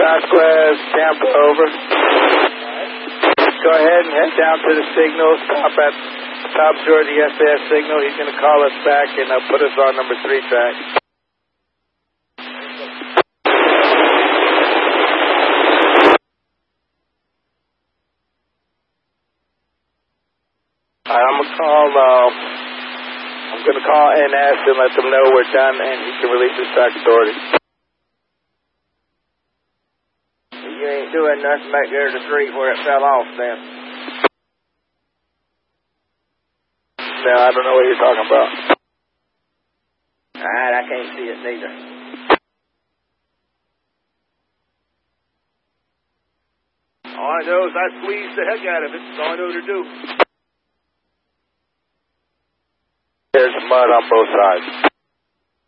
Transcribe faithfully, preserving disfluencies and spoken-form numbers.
Southwest Tampa, over. Go ahead and head down to the signal. Stop at Top Georgia S A S signal. He's going to call us back and uh, put us on number three track. All right, I'm going to call, uh, I'm going to call N S and let them know we're done and he can release his track authority. You ain't doing nothing back there to the street where it fell off then. No, I don't know what you're talking about. Alright, I can't see it neither. All I know is I squeezed the heck out of it. That's all I know to do. There's mud on both sides.